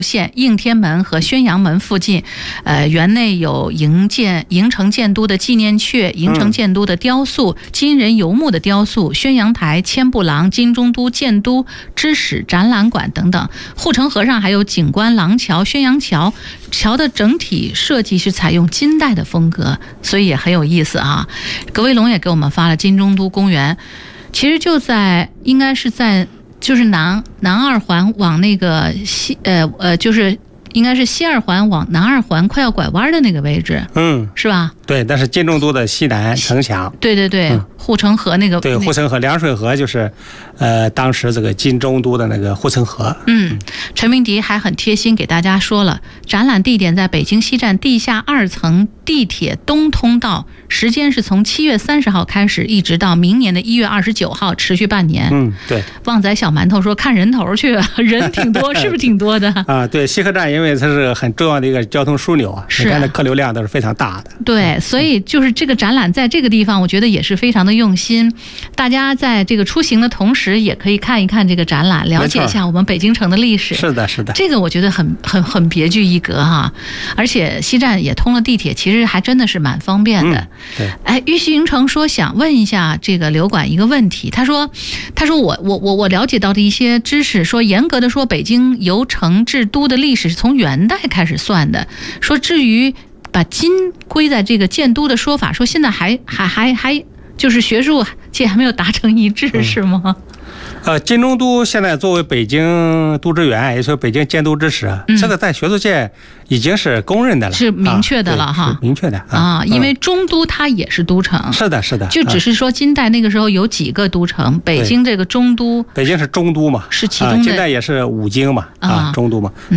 县应天门和宣阳门附近，园内有营城建都的纪念阙、营城建都的雕塑、金人游牧的雕塑、宣阳台、千步廊、金中都建都知史展览馆等等。护城河上还有景观廊桥、宣阳桥，桥的整体设计是采用金代的风格，所以也很有意思啊。葛卫龙也给我们发了金中都公园，其实就在应该是在。就是南二环往那个就是应该是西二环往南二环快要拐弯的那个位置，是吧？对，那是金中都的西南城墙。对对对，护城河那个。对，护城河凉水河就是当时这个金中都的那个护城河。陈明迪还很贴心给大家说了，展览地点在北京西站地下2层地铁东通道，时间是从7月30号开始，一直到明年的1月29号，持续半年。对。旺仔小馒头说看人头去，人挺多，是不是挺多的啊？对，西河站因为它是很重要的一个交通枢纽啊，是它的客流量都是非常大的。对，所以就是这个展览在这个地方，我觉得也是非常的用心。大家在这个出行的同时，也可以看一看这个展览，了解一下我们北京城的历史。是的，是的，这个我觉得很别具一格哈。而且西站也通了地铁，其实还真的是蛮方便的。对。哎，玉溪云城说想问一下这个刘管一个问题，他说我了解到的一些知识，说严格的说，北京由城至都的历史是从元代开始算的。说至于把金归在这个建都的说法，说现在还就是学术界还没有达成一致，是吗？金中都现在作为北京都知源，也就是北京建都之始，这个在学术界已经是公认的了，是明确的了哈，明确的啊，因为中都它也是都城，是的，是的，就只是说金代那个时候有几个都城，北京这个中都，北京是中都嘛，是其中的，金代也是5京嘛，中都嘛。